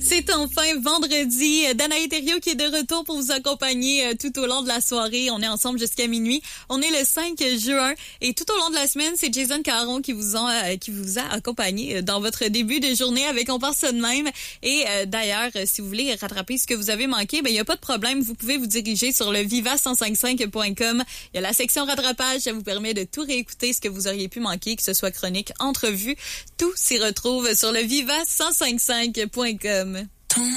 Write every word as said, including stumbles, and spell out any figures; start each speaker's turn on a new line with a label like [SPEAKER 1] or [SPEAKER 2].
[SPEAKER 1] C'est enfin vendredi. Danaï Thériault qui est de retour pour vous accompagner tout au long de la soirée. On est ensemble jusqu'à minuit. On est le cinq juin et tout au long de la semaine, c'est Jason Caron qui vous a, qui vous a accompagné dans votre début de journée avec On pense ça de même. Et euh, d'ailleurs, si vous voulez rattraper ce que vous avez manqué, ben il n'y a pas de problème. Vous pouvez vous diriger sur le viva cent cinquante-cinq point com. Il y a la section rattrapage. Ça vous permet de tout réécouter ce que vous auriez pu manquer, que ce soit chronique, entrevue. Tout s'y retrouve sur le viva cent cinquante-cinq point com.